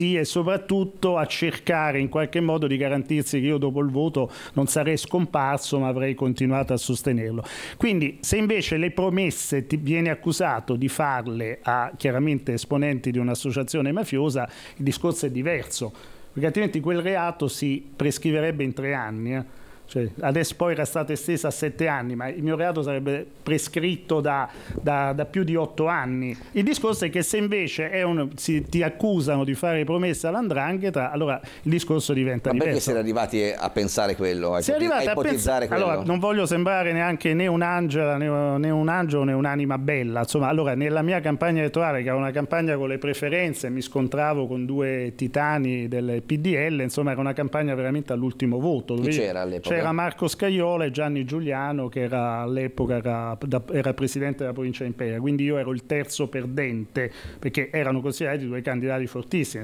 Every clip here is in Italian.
e soprattutto a cercare in qualche modo di garantirsi che io dopo il voto non sarei scomparso ma avrei continuato a sostenerlo. Quindi se invece le promesse ti viene accusato di farle a chiaramente esponenti di un'associazione mafiosa, il discorso è diverso, perché altrimenti quel reato si prescriverebbe in 3 anni. Cioè, adesso poi era stata estesa a 7 anni, ma il mio reato sarebbe prescritto da più di 8 anni. Il discorso è che se invece ti accusano di fare promesse all''ndrangheta, allora il discorso diventa diverso. Ma perché si era arrivati a pensare quello, a ipotizzare quello? Allora, non voglio sembrare neanche né un angelo né un'anima bella. Insomma, allora, nella mia campagna elettorale, che era una campagna con le preferenze, mi scontravo con 2 titani del PDL, insomma era una campagna veramente all'ultimo voto. Chi c'era all'epoca? C'era Marco Scajola e Gianni Giuliano, che all'epoca era presidente della provincia di Imperia, quindi io ero il terzo perdente, perché erano considerati 2 candidati fortissimi.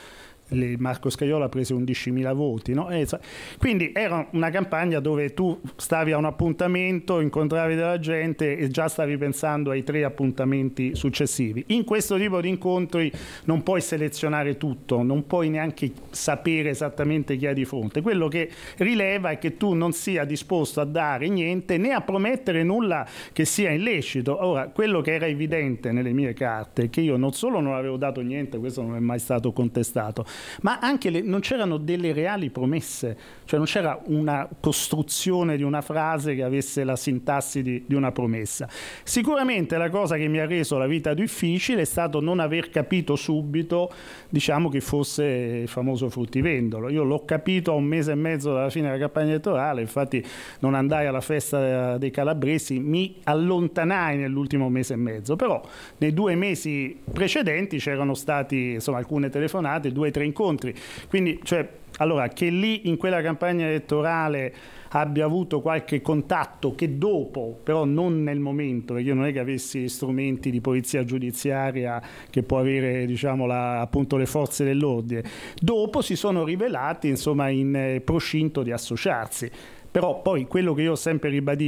Marco Scajola prese 11.000 voti, no? Quindi era una campagna dove tu stavi a un appuntamento, incontravi della gente e già stavi pensando ai 3 appuntamenti successivi. In questo tipo di incontri non puoi selezionare tutto, non puoi neanche sapere esattamente chi hai di fronte. Quello che rileva è che tu non sia disposto a dare niente né a promettere nulla che sia illecito. Ora, quello che era evidente nelle mie carte è che io non solo non avevo dato niente, questo non è mai stato contestato, ma anche non c'erano delle reali promesse, cioè non c'era una costruzione di una frase che avesse la sintassi di una promessa. Sicuramente la cosa che mi ha reso la vita difficile è stato non aver capito subito, diciamo, che fosse il famoso fruttivendolo. Io l'ho capito a 1 mese e mezzo dalla fine della campagna elettorale, infatti non andai alla festa dei calabresi, mi allontanai nell'ultimo mese e mezzo, però nei 2 mesi precedenti c'erano stati, insomma, alcune telefonate, 2 o 3 incontri, quindi allora che lì in quella campagna elettorale abbia avuto qualche contatto che dopo, però non nel momento, perché io non è che avessi strumenti di polizia giudiziaria che può avere, diciamo, appunto le forze dell'ordine, dopo si sono rivelati, insomma, in procinto di associarsi. Però poi quello che io ho sempre ribadito,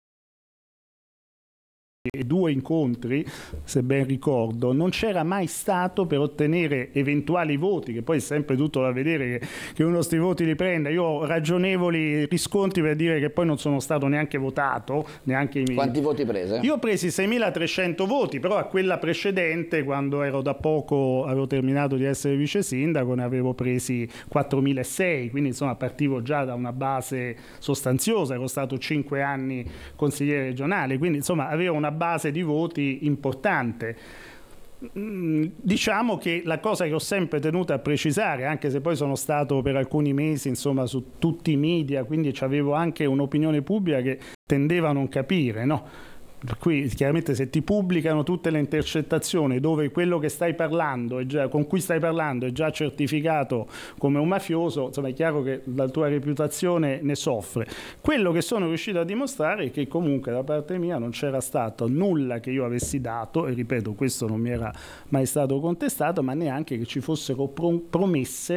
2 incontri, se ben ricordo, non c'era mai stato per ottenere eventuali voti, che poi è sempre tutto da vedere che uno sti voti li prenda. Io ho ragionevoli riscontri per dire che poi non sono stato neanche votato, neanche i miei. Quanti voti prese? Io ho presi 6.300 voti, però a quella precedente, quando ero da poco, avevo terminato di essere vice sindaco, ne avevo presi 4.600, quindi insomma partivo già da una base sostanziosa, ero stato 5 anni consigliere regionale, quindi insomma avevo una base di voti importante. Diciamo che la cosa che ho sempre tenuto a precisare, anche se poi sono stato per alcuni mesi, insomma, su tutti i media, quindi avevo anche un'opinione pubblica che tendeva a non capire, no? Per cui chiaramente se ti pubblicano tutte le intercettazioni dove quello che stai parlando con cui stai parlando è già certificato come un mafioso, insomma è chiaro che la tua reputazione ne soffre. Quello che sono riuscito a dimostrare è che comunque da parte mia non c'era stato nulla che io avessi dato, e ripeto, questo non mi era mai stato contestato, ma neanche che ci fossero promesse.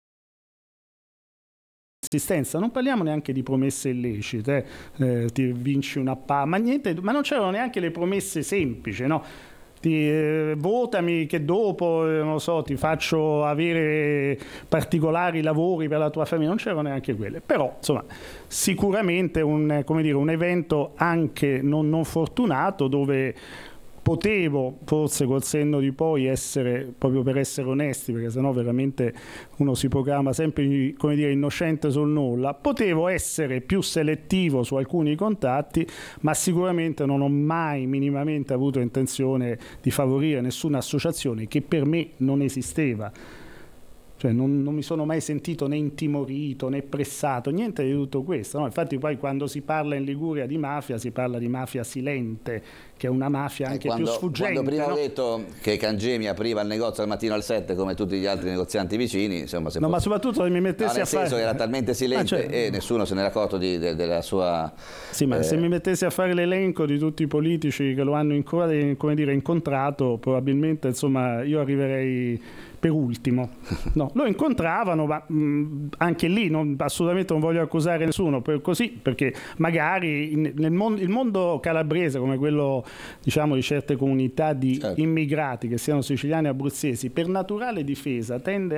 Non parliamo neanche di promesse illecite, ti vinci una ma niente, ma non c'erano neanche le promesse semplici, no? Votami che dopo, non so, ti faccio avere particolari lavori per la tua famiglia, non c'erano neanche quelle. Però insomma sicuramente un evento anche non fortunato, dove potevo, forse col senno di poi, essere, proprio per essere onesti, perché sennò veramente uno si proclama sempre, come dire, innocente sul nulla, potevo essere più selettivo su alcuni contatti, ma sicuramente non ho mai minimamente avuto intenzione di favorire nessuna associazione che per me non esisteva. Cioè non mi sono mai sentito né intimorito né pressato, niente di tutto questo, no? Infatti poi quando si parla in Liguria di mafia si parla di mafia silente, che è una mafia anche più sfuggente. Quando prima no? ho detto che Cangemi apriva il negozio al mattino alle 7 come tutti gli altri negozianti vicini, insomma, se ma soprattutto se mi mettessi nel senso che era talmente silente e nessuno se n'era accorto della sua. Sì, ma se mi mettessi a fare l'elenco di tutti i politici che lo hanno incontrato, probabilmente insomma io arriverei per ultimo. No, lo incontravano, ma anche lì assolutamente non voglio accusare nessuno, perché magari il mondo calabrese, come quello diciamo di certe comunità di immigrati che siano siciliani o abruzzesi, per naturale difesa tende